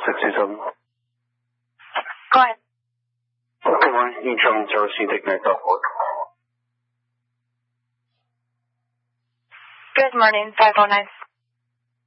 67. Go ahead. Good morning. Incoming service, you take night off work. Good morning, 509.